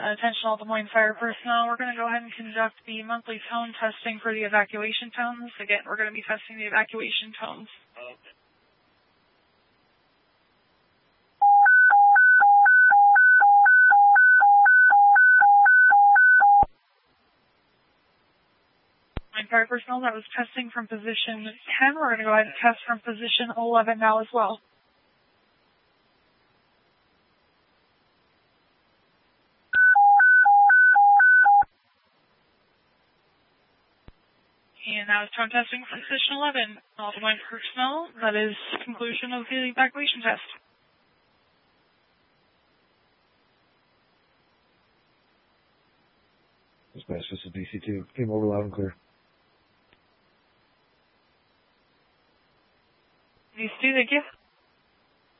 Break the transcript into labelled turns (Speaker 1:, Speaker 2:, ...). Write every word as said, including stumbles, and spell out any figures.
Speaker 1: Attention all Des Moines fire personnel, we're going to go ahead and conduct the monthly tone testing for the evacuation tones. Again, we're going to be testing the evacuation tones.
Speaker 2: Okay.
Speaker 1: Fire personnel, that was testing from position ten. We're going to go ahead and test from position eleven now as well. And that was tone testing from position eleven. All Des Moines personnel, that is conclusion of the evacuation test.
Speaker 3: Dispatch, this is D C two. Came over loud and clear.
Speaker 1: D C two, thank you.